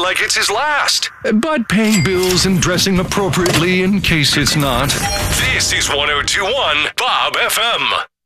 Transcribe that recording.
like it's his last. But paying bills and dressing appropriately in case it's not. This is 102.1 Bob FM.